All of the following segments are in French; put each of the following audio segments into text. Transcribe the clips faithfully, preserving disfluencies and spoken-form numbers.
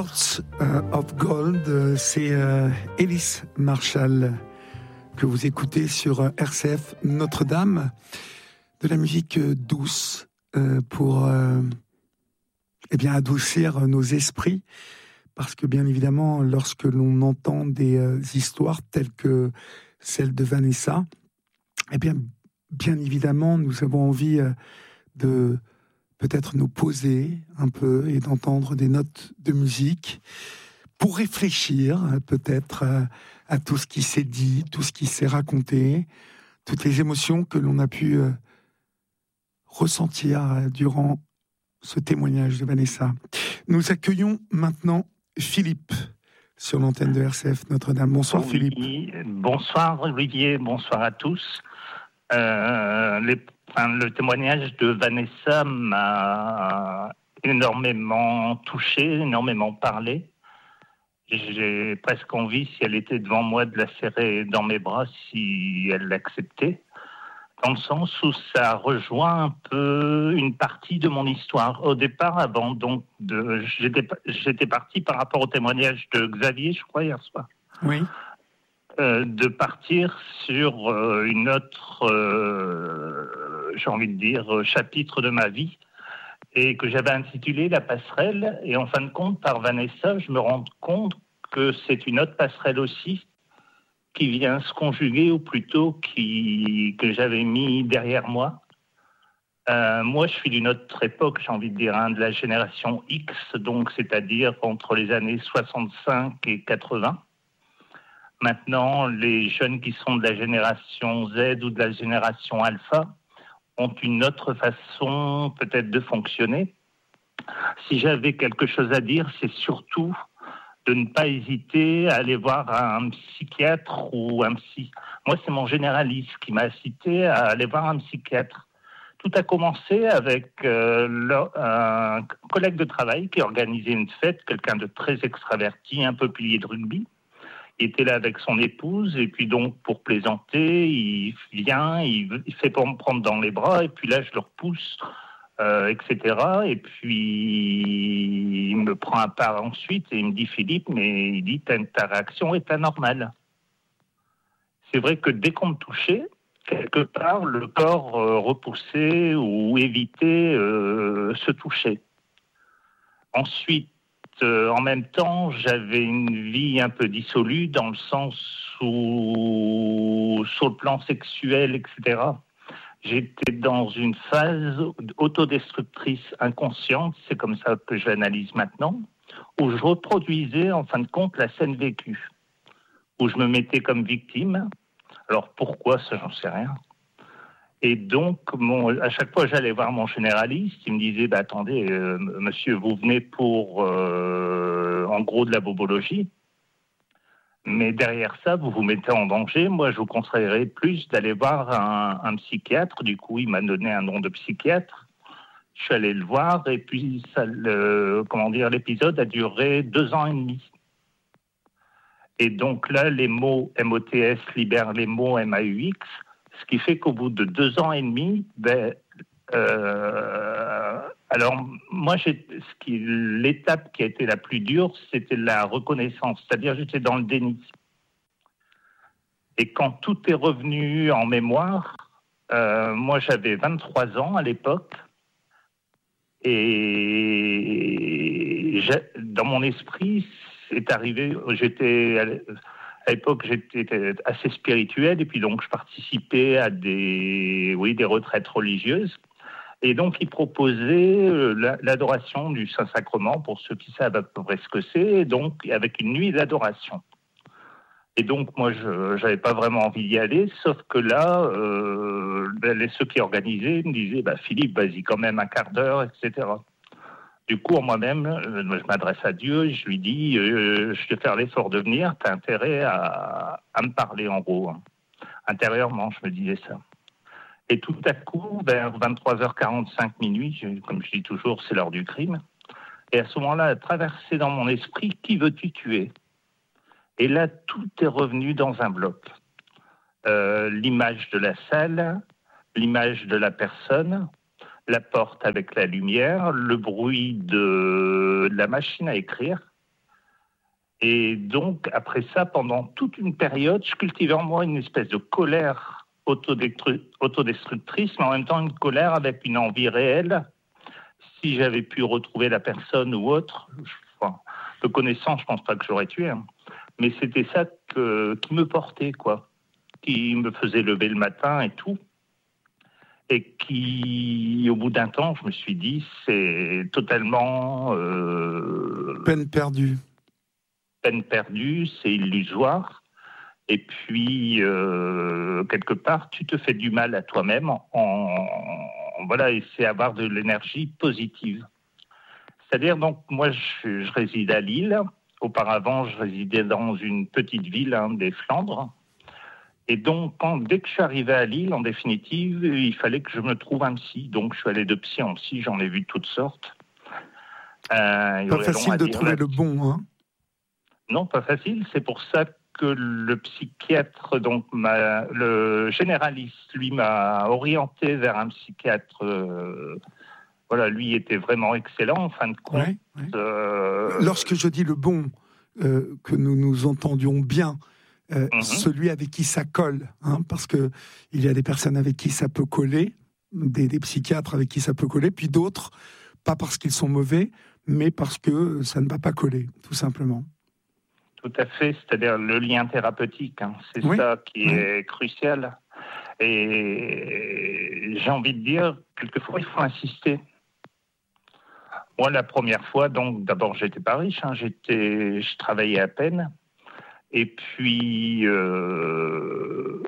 Hearts euh, of Gold, euh, c'est euh, Ellis Marshall que vous écoutez sur euh, R C F Notre-Dame. De la musique euh, douce euh, pour euh, eh bien, adoucir nos esprits. Parce que bien évidemment, lorsque l'on entend des euh, histoires telles que celle de Vanessa, eh bien, bien évidemment, nous avons envie euh, de peut-être nous poser un peu et d'entendre des notes de musique pour réfléchir peut-être à tout ce qui s'est dit, tout ce qui s'est raconté, toutes les émotions que l'on a pu ressentir durant ce témoignage de Vanessa. Nous accueillons maintenant Philippe sur l'antenne de R C F Notre-Dame. Bonsoir oui, Philippe. Bonsoir Olivier, bonsoir à tous. Euh, les Enfin, le témoignage de Vanessa m'a énormément touché, énormément parlé. J'ai presque envie, si elle était devant moi, de la serrer dans mes bras si elle l'acceptait. Dans le sens où ça rejoint un peu une partie de mon histoire. Au départ, avant, donc, de, j'étais, j'étais parti par rapport au témoignage de Xavier, je crois, hier soir. Oui. Euh, de partir sur euh, une autre, euh, j'ai envie de dire, euh, chapitre de ma vie, et que j'avais intitulé La passerelle. Et en fin de compte, par Vanessa, je me rends compte que c'est une autre passerelle aussi qui vient se conjuguer, ou plutôt qui, que j'avais mis derrière moi. Euh, moi, je suis d'une autre époque, j'ai envie de dire, hein, de la génération X, donc c'est-à-dire entre les années soixante-cinq et quatre-vingts. Maintenant, les jeunes qui sont de la génération Z ou de la génération Alpha ont une autre façon peut-être de fonctionner. Si j'avais quelque chose à dire, c'est surtout de ne pas hésiter à aller voir un psychiatre ou un psy. Moi, c'est mon généraliste qui m'a incité à aller voir un psychiatre. Tout a commencé avec euh, le, un collègue de travail qui organisait une fête, quelqu'un de très extraverti, un peu pilier de rugby. Il était là avec son épouse, et puis donc, pour plaisanter, il vient, il, il fait pour me prendre dans les bras, et puis là, je le repousse, euh, et cetera. Et puis, il me prend à part ensuite, et il me dit, Philippe, mais il dit, ta, ta réaction est anormale. C'est vrai que dès qu'on me touchait, quelque part, le corps euh, repoussait ou évitait euh, se toucher. Ensuite, Euh, en même temps, j'avais une vie un peu dissolue dans le sens où, sur le plan sexuel, et cetera, j'étais dans une phase autodestructrice inconsciente, c'est comme ça que je l'analyse maintenant, où je reproduisais en fin de compte la scène vécue, où je me mettais comme victime. Alors pourquoi, ça j'en sais rien. Et donc, mon, à chaque fois, j'allais voir mon généraliste. Il me disait, bah, attendez, euh, monsieur, vous venez pour, euh, en gros, de la bobologie. Mais derrière ça, vous vous mettez en danger. Moi, je vous conseillerais plus d'aller voir un, un psychiatre. Du coup, il m'a donné un nom de psychiatre. Je suis allé le voir. Et puis, ça, le, comment dire, l'épisode a duré deux ans et demi. Et donc là, les mots M O T S libèrent les mots M A U X. Ce qui fait qu'au bout de deux ans et demi, ben, euh, alors moi, j'ai, ce qui, l'étape qui a été la plus dure, c'était la reconnaissance, c'est-à-dire j'étais dans le déni. Et quand tout est revenu en mémoire, euh, moi j'avais vingt-trois ans à l'époque, et dans mon esprit, c'est arrivé, j'étais... À l'époque, j'étais assez spirituel, et puis donc je participais à des, oui, des retraites religieuses. Et donc, ils proposaient l'adoration du Saint-Sacrement, pour ceux qui savent à peu près ce que c'est, et donc avec une nuit d'adoration. Et donc, moi, je n'avais pas vraiment envie d'y aller, sauf que là, euh, les, ceux qui organisaient me disaient, bah, Philippe, vas-y quand même un quart d'heure, et cetera. Du coup, en moi-même, je m'adresse à Dieu, je lui dis, euh, je vais faire l'effort de venir, tu as intérêt à, à me parler, en gros. Intérieurement, je me disais ça. Et tout à coup, vers vingt-trois heures quarante-cinq minuit, je, comme je dis toujours, c'est l'heure du crime. Et à ce moment-là, a traversé dans mon esprit, qui veux-tu tuer ? Et là, tout est revenu dans un bloc. Euh, l'image de la salle, l'image de la personne, la porte avec la lumière, le bruit de la machine à écrire, Et donc, après ça, pendant toute une période, je cultivais en moi une espèce de colère autodestru- autodestructrice, mais en même temps une colère avec une envie réelle. Si j'avais pu retrouver la personne ou autre, je, enfin, de connaissance, je pense pas que j'aurais tué. Hein. Mais c'était ça que, qui me portait, quoi. Qui me faisait lever le matin et tout. Et qui, au bout d'un temps, je me suis dit, c'est totalement... Euh, peine perdue. Peine perdue, c'est illusoire. Et puis, euh, quelque part, tu te fais du mal à toi-même. En, en, voilà, et c'est avoir de l'énergie positive. C'est-à-dire, donc, moi, je, je réside à Lille. Auparavant, je résidais dans une petite ville hein, des Flandres. Et donc, quand, dès que je suis arrivé à Lille, en définitive, il fallait que je me trouve un psy. Donc, je suis allé de psy en psy, j'en ai vu toutes sortes. Euh, pas facile de trouver le bon, hein? Non, pas facile. C'est pour ça que le psychiatre, donc ma, le généraliste, lui, m'a orienté vers un psychiatre. Euh, voilà, lui était vraiment excellent, en fin de compte. Ouais, ouais. Euh... Lorsque je dis le bon, euh, que nous nous entendions bien, euh, mm-hmm. celui avec qui ça colle, hein, parce que il y a des personnes avec qui ça peut coller, des, des psychiatres avec qui ça peut coller, puis d'autres, pas parce qu'ils sont mauvais, mais parce que ça ne va pas coller, tout simplement. Tout à fait, c'est-à-dire le lien thérapeutique, hein, c'est oui, ça qui oui. est crucial. Et j'ai envie de dire, quelquefois, il faut insister. Moi, la première fois, donc, d'abord, j'étais pas riche, hein, j'étais, je travaillais à peine. Et puis, euh...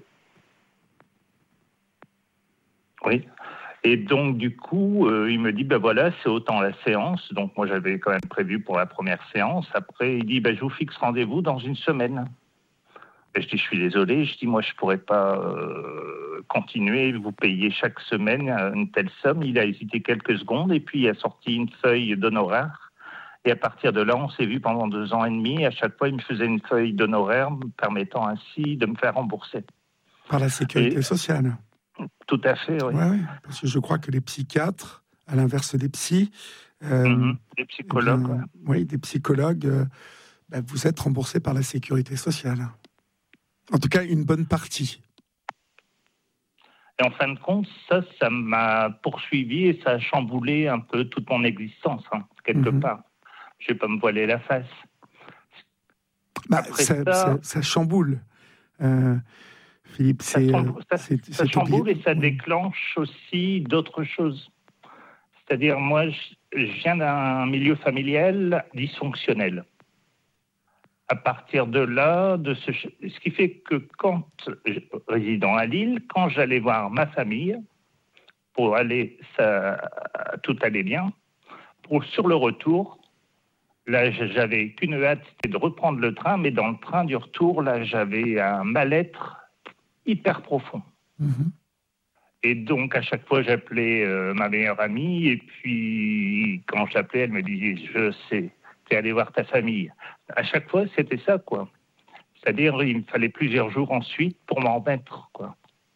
oui. Et donc, du coup, euh, il me dit, ben voilà, c'est autant la séance. Donc, moi, j'avais quand même prévu pour la première séance. Après, il dit, ben, je vous fixe rendez-vous dans une semaine. Et je dis, je suis désolé. Je dis, moi, je ne pourrais pas euh, continuer, vous payer chaque semaine une telle somme. Il a hésité quelques secondes et puis il a sorti une feuille d'honoraires. Et à partir de là, on s'est vu pendant deux ans et demi. À chaque fois, il me faisait une feuille d'honoraires, me permettant ainsi de me faire rembourser. Par la sécurité et... sociale. Tout à fait, oui. Ouais, oui. Parce que je crois que les psychiatres, à l'inverse des psys, euh, mmh, des psychologues, eh bien, ouais. oui, des psychologues, euh, ben, vous êtes remboursés par la sécurité sociale. En tout cas, une bonne partie. Et en fin de compte, ça, ça m'a poursuivi et ça a chamboulé un peu toute mon existence, hein, quelque mmh. part. Je ne vais pas me voiler la face. Bah, ça, ça... Ça, ça chamboule. Euh, Philippe, ça, c'est, chamboule, ça, c'est, ça c'est chamboule oublié. Et ça déclenche aussi d'autres choses. C'est-à-dire, moi, je, je viens d'un milieu familial dysfonctionnel. À partir de là, de ce, ce qui fait que quand, résidant à Lille, quand j'allais voir ma famille, pour aller, ça, tout allait bien, pour, sur le retour, là, j'avais qu'une hâte, c'était de reprendre le train, mais dans le train du retour, là, j'avais un mal-être hyper profond. Mmh. Et donc, à chaque fois, j'appelais euh, ma meilleure amie, et puis, quand j'appelais, elle me disait, je sais, t'es allé voir ta famille. À chaque fois, c'était ça, quoi. C'est-à-dire, il me fallait plusieurs jours ensuite pour m'en remettre, quoi.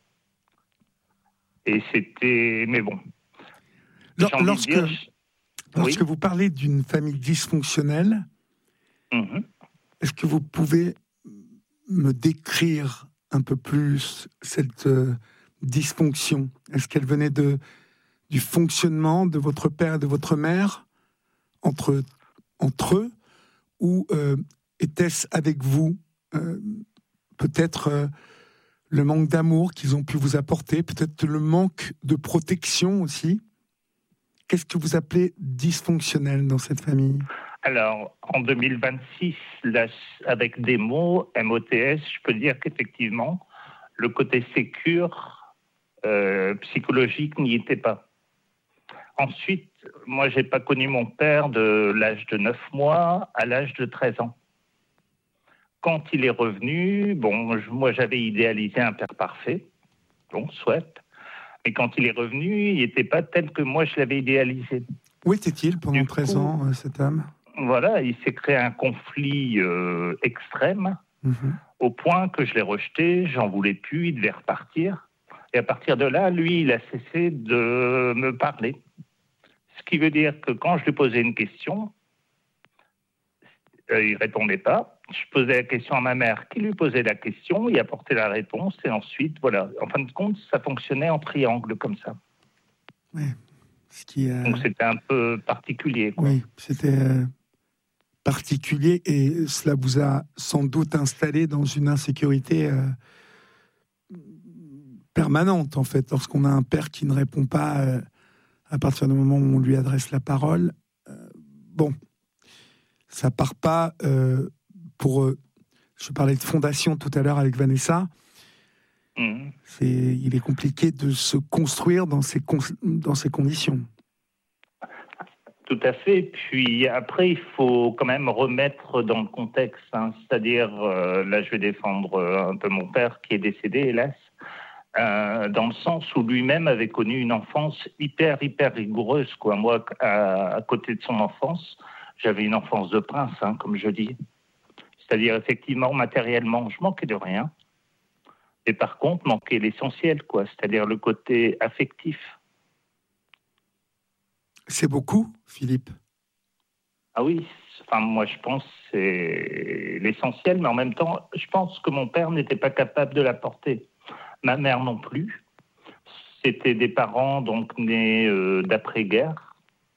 Et c'était... Mais bon. Lors, lorsque dire, lorsque oui. vous parlez d'une famille dysfonctionnelle, mmh. est-ce que vous pouvez me décrire un peu plus cette euh, dysfonction? Est-ce qu'elle venait de, du fonctionnement de votre père et de votre mère entre, entre eux, ou euh, était-ce avec vous euh, peut-être euh, le manque d'amour qu'ils ont pu vous apporter, peut-être le manque de protection aussi? Qu'est-ce que vous appelez dysfonctionnel dans cette famille? Alors, en deux mille vingt-six, là, avec des mots, M O T S, je peux dire qu'effectivement, le côté sécure, euh, psychologique n'y était pas. Ensuite, moi, je n'ai pas connu mon père de l'âge de neuf mois à l'âge de treize ans. Quand il est revenu, bon, je, moi, j'avais idéalisé un père parfait, bon, soit, mais quand il est revenu, il n'était pas tel que moi, je l'avais idéalisé. Où était-il pendant du treize coup, ans, cet homme? Voilà, il s'est créé un conflit euh, extrême, mmh. au point que je l'ai rejeté, j'en voulais plus, il devait repartir. Et à partir de là, lui, il a cessé de me parler. Ce qui veut dire que quand je lui posais une question, Euh, il répondait pas. Je posais la question à ma mère, qui lui posait la question, il apportait la réponse, et ensuite, voilà. En fin de compte, ça fonctionnait en triangle, comme ça. Ouais. Ce qui, euh... Donc, c'était un peu particulier, quoi. Oui, c'était euh, particulier, et cela vous a sans doute installé dans une insécurité euh, permanente, en fait, lorsqu'on a un père qui ne répond pas euh, à partir du moment où on lui adresse la parole. Euh, bon, ça part pas euh, pour... Euh, je parlais de fondation tout à l'heure avec Vanessa. Mmh. C'est, il est compliqué de se construire dans ces, con, dans ces conditions. Tout à fait. Puis après, il faut quand même remettre dans le contexte. Hein. C'est-à-dire, euh, là, je vais défendre un peu mon père qui est décédé, hélas, euh, dans le sens où lui-même avait connu une enfance hyper, hyper rigoureuse, quoi. Moi, à, à côté de son enfance, j'avais une enfance de prince, hein, comme je dis. C'est-à-dire, effectivement, matériellement, je manquais de rien. Et par contre, manquait l'essentiel, quoi. C'est-à-dire le côté affectif. C'est beaucoup, Philippe? Ah oui, enfin, moi je pense que c'est l'essentiel, mais en même temps, je pense que mon père n'était pas capable de l'apporter. Ma mère non plus. C'était des parents donc nés euh, d'après-guerre.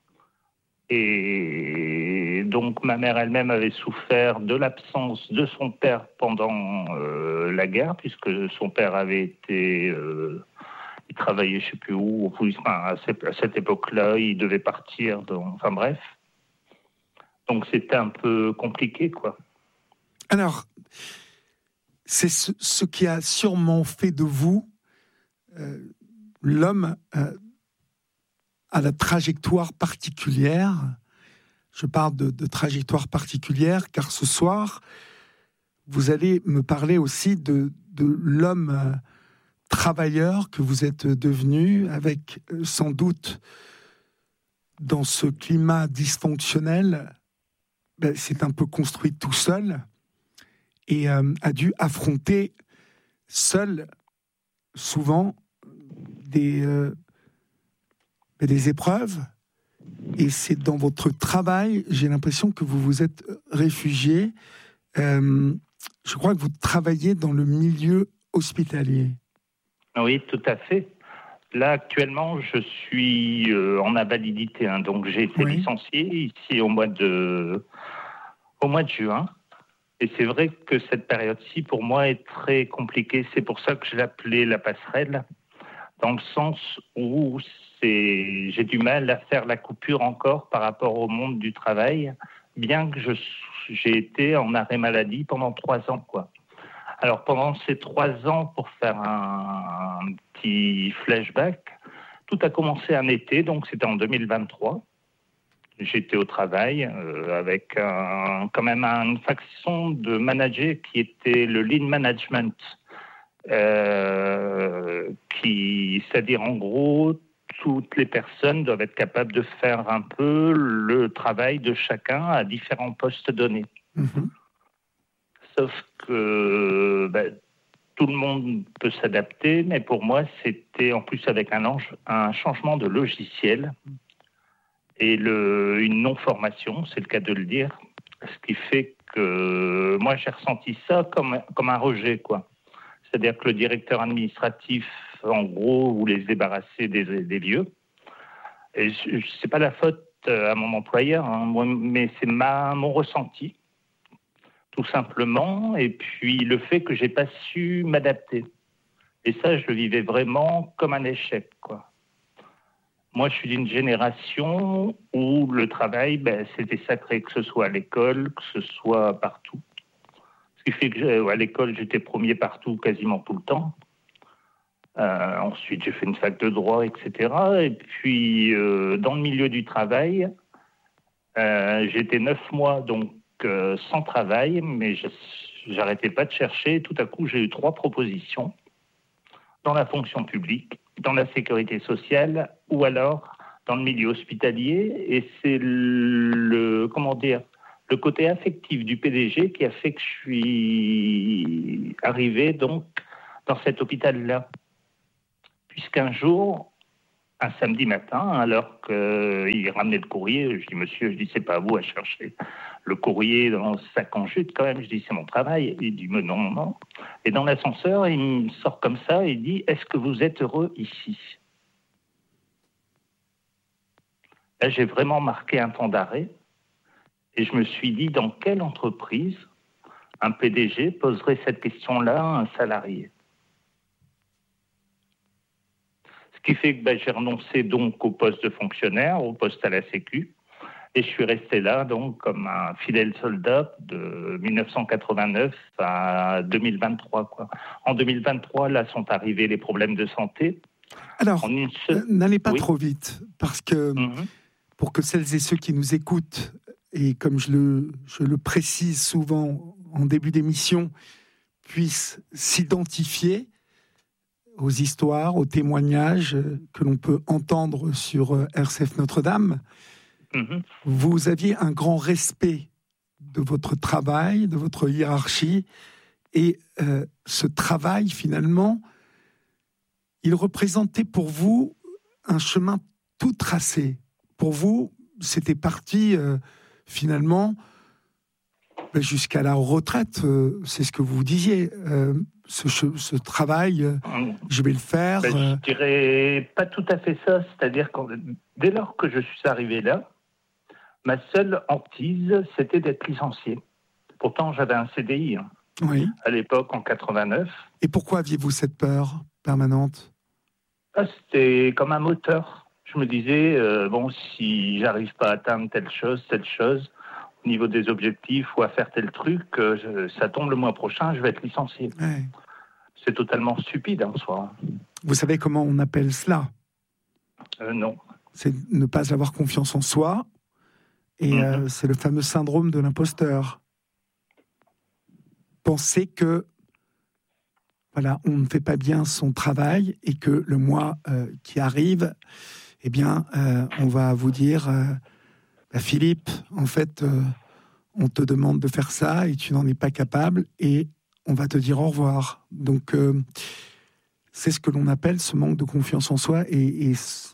Et donc ma mère elle-même avait souffert de l'absence de son père pendant euh, la guerre, puisque son père avait été... Euh, il travaillait je ne sais plus où, enfin, à cette, à cette époque-là, il devait partir, dans, enfin bref. Donc c'était un peu compliqué, quoi. Alors, c'est ce, ce qui a sûrement fait de vous euh, l'homme euh, à la trajectoire particulière. Je parle de, de trajectoire particulière, car ce soir, vous allez me parler aussi de, de l'homme euh, travailleur que vous êtes devenu, avec euh, sans doute, dans ce climat dysfonctionnel, ben, c'est un peu construit tout seul et euh, a dû affronter seul, souvent, des, euh, des épreuves. Et c'est dans votre travail, j'ai l'impression que vous vous êtes réfugié. Euh, je crois que vous travaillez dans le milieu hospitalier. Oui, tout à fait. Là, actuellement, je suis euh, en invalidité. Hein, donc, j'ai été oui. licencié ici au mois de, au mois de juin. Et c'est vrai que cette période-ci, pour moi, est très compliquée. C'est pour ça que je l'appelais la passerelle, dans le sens où c'est, j'ai du mal à faire la coupure encore par rapport au monde du travail, bien que je, j'ai été en arrêt maladie pendant trois ans, quoi. Alors, pendant ces trois ans, pour faire un, un petit flashback, tout a commencé un été, donc c'était en deux mille vingt-trois. J'étais au travail euh, avec un, quand même une façon de manager qui était le lean management, euh, qui, c'est-à-dire en gros, toutes les personnes doivent être capables de faire un peu le travail de chacun à différents postes donnés. Mmh. Sauf que ben, tout le monde peut s'adapter, mais pour moi, c'était en plus avec un, un changement de logiciel et le, une non-formation, c'est le cas de le dire, ce qui fait que moi, j'ai ressenti ça comme, comme un rejet, quoi. C'est-à-dire que le directeur administratif, en gros, voulait se débarrasser des, des vieux. Et ce n'est pas la faute à mon employeur, hein, moi, mais c'est ma, mon ressenti. Tout simplement, et puis le fait que j'ai pas su m'adapter. Et ça, je le vivais vraiment comme un échec, quoi. Moi, je suis d'une génération où le travail, ben, c'était sacré, que ce soit à l'école, que ce soit partout. Ce qui fait qu'à l'école, j'étais premier partout, quasiment tout le temps. Euh, ensuite, j'ai fait une fac de droit, et cetera. Et puis, euh, dans le milieu du travail, euh, j'étais neuf mois, donc, Euh, sans travail, mais je n'arrêtais pas de chercher. Tout à coup, j'ai eu trois propositions dans la fonction publique, dans la sécurité sociale ou alors dans le milieu hospitalier. Et c'est le, comment dire, le côté affectif du P D G qui a fait que je suis arrivé donc dans cet hôpital-là. Puisqu'un jour, un samedi matin, alors qu'il ramenait le courrier. Je dis, monsieur, je dis, c'est pas à vous à chercher le courrier dans le sac en jute quand même. Je dis, c'est mon travail. Il dit, mais non, non. Et dans l'ascenseur, il me sort comme ça et il dit, est-ce que vous êtes heureux ici? Là, j'ai vraiment marqué un temps d'arrêt. Et je me suis dit, dans quelle entreprise un P D G poserait cette question-là à un salarié? Ce qui fait que ben, j'ai renoncé donc au poste de fonctionnaire, au poste à la Sécu, et je suis resté là donc comme un fidèle soldat de dix-neuf cent quatre-vingt-neuf à deux mille vingt-trois. Quoi. En deux mille vingt-trois, là sont arrivés les problèmes de santé. Alors, seule... n'allez pas oui. trop vite, parce que mm-hmm. pour que celles et ceux qui nous écoutent, et comme je le, je le précise souvent en début d'émission, puissent s'identifier aux histoires, aux témoignages que l'on peut entendre sur R C F Notre-Dame. Mmh. Vous aviez un grand respect de votre travail, de votre hiérarchie, et euh, ce travail, finalement, il représentait pour vous un chemin tout tracé. Pour vous, c'était parti, euh, finalement, jusqu'à la retraite, euh, c'est ce que vous disiez. Euh, ce, ce travail, euh, je vais le faire. Ben, je dirais pas tout à fait ça. C'est-à-dire que dès lors que je suis arrivé là, ma seule hantise, c'était d'être licencié. Pourtant, j'avais un C D I hein, oui. à l'époque, en quatre-vingt-neuf. Et pourquoi aviez-vous cette peur permanente? ah, C'était comme un moteur. Je me disais, euh, bon, si j'arrive pas à atteindre telle chose, telle chose, au niveau des objectifs ou à faire tel truc, euh, je, ça tombe le mois prochain, je vais être licencié. Ouais. C'est totalement stupide en soi. Vous savez comment on appelle cela? euh, Non. C'est ne pas avoir confiance en soi. Et mm-hmm. euh, c'est le fameux syndrome de l'imposteur. Penser que voilà, on ne fait pas bien son travail et que le mois euh, qui arrive, eh bien, euh, on va vous dire, euh, bah, Philippe, en fait, euh, on te demande de faire ça et tu n'en es pas capable et on va te dire au revoir. Donc, euh, c'est ce que l'on appelle ce manque de confiance en soi et, et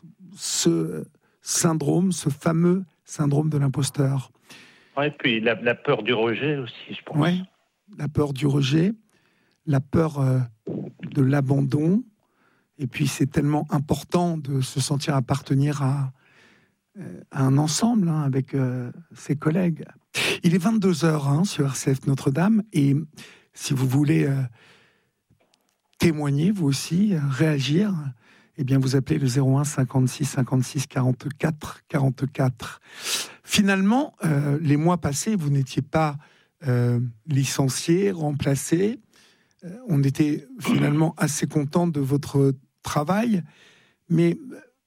ce syndrome, ce fameux syndrome de l'imposteur. Oui, puis la, la peur du rejet aussi, je pense. Oui, la peur du rejet, la peur euh, de l'abandon. Et puis, c'est tellement important de se sentir appartenir à, euh, à un ensemble hein, avec euh, ses collègues. Il est vingt-deux heures hein, sur R C F Notre-Dame. Et si vous voulez euh, témoigner, vous aussi, euh, réagir, eh bien, vous appelez le zéro un cinquante-six cinquante-six quarante-quatre quarante-quatre. Finalement, euh, les mois passés, vous n'étiez pas euh, licencié, remplacé. Euh, on était finalement assez content de votre travail. Mais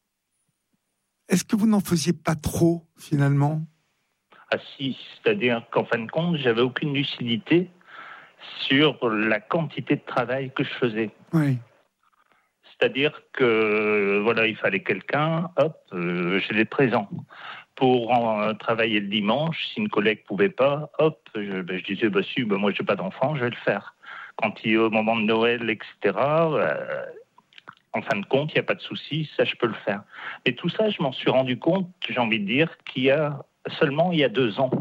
est-ce que vous n'en faisiez pas trop, finalement? Ah si, c'est-à-dire qu'en fin de compte, j'avais aucune lucidité sur la quantité de travail que je faisais. Oui. C'est-à-dire que, voilà, il fallait quelqu'un, hop, euh, je l'ai présent. Pour en, euh, travailler le dimanche, si une collègue ne pouvait pas, hop, je, ben, je disais, bah, si, ben, moi, je n'ai pas d'enfant, je vais le faire. Quand il est au moment de Noël, et cetera, euh, en fin de compte, il n'y a pas de souci, ça, je peux le faire. Et tout ça, je m'en suis rendu compte, j'ai envie de dire, qu'il y a seulement il y a deux ans.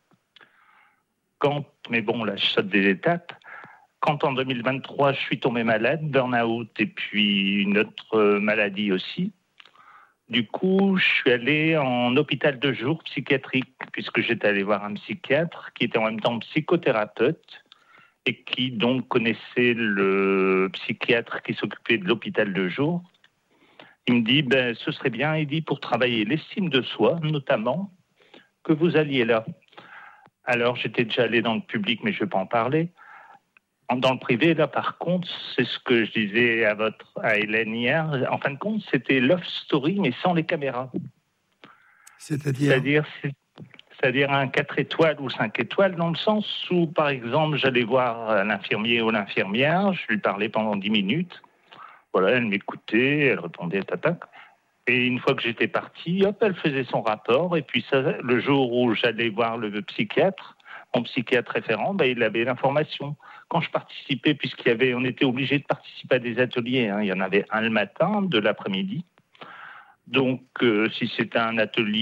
Quand, mais bon, là, je saute des étapes. Quand en deux mille vingt-trois, je suis tombé malade, burn-out et puis une autre maladie aussi, du coup, je suis allé en hôpital de jour psychiatrique, puisque j'étais allé voir un psychiatre qui était en même temps psychothérapeute et qui donc connaissait le psychiatre qui s'occupait de l'hôpital de jour. Il me dit, ben, ce serait bien, il dit, pour travailler l'estime de soi, notamment, que vous alliez là. Alors, j'étais déjà allé dans le public, mais je ne vais pas en parler. Dans le privé, là, par contre, c'est ce que je disais à votre, à Hélène hier. En fin de compte, c'était Love Story, mais sans les caméras. C'est-à-dire C'est-à-dire, c'est, c'est-à-dire un quatre étoiles ou cinq étoiles, dans le sens où, par exemple, j'allais voir l'infirmier ou l'infirmière, je lui parlais pendant dix minutes. Voilà, elle m'écoutait, elle répondait à tatac. Et une fois que j'étais parti, hop, elle faisait son rapport. Et puis, ça, le jour où j'allais voir le psychiatre, mon psychiatre référent, ben, il avait l'information. Quand je participais, puisqu'il y avait, on était obligé de participer à des ateliers, hein, il y en avait un le matin, deux l'après-midi. Donc, euh, si c'est un atelier